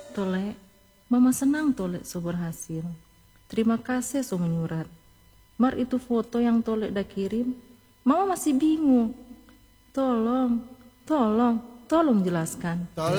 Tole, Mama senang Tole so berhasil. Terima kasih so menyurat. Mar itu foto yang Tole dah kirim, Mama masih bingung. Tolong jelaskan. Tole